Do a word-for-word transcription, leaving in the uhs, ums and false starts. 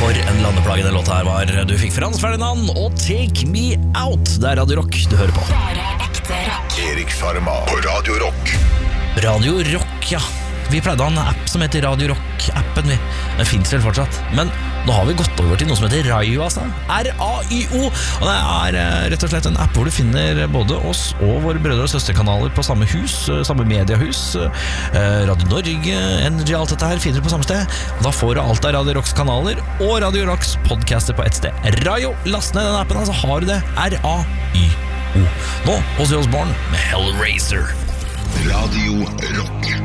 For en landeplage den låta her var. Du fikk Frans Ferdinand og Take Me Out. Det er Radio Rock du hører på. Bare ekte rock. Erik Sjarma på Radio Rock. Radio Rock, ja. Vi pleide å ha en app som heter Radio Rock-appen. vi. Den finnes vel fortsatt. Men nå har vi gått over til noe som heter Raio, altså. R A Y O. Og det er eh, rett og slett en app hvor du finner både oss og våre brødre og søsterkanaler på samme hus, eh, samme mediehus. Eh, Radio Norge, Energy, alt dette her finner du på samme sted. Og da får du alt av Radio Rocks kanaler og Radio Rocks podcaster på ett sted. Raio, last ned den appen, så altså, har du det. R A Y O. Nå, Ozzy Osbourne med Hellraiser. Radio Rock.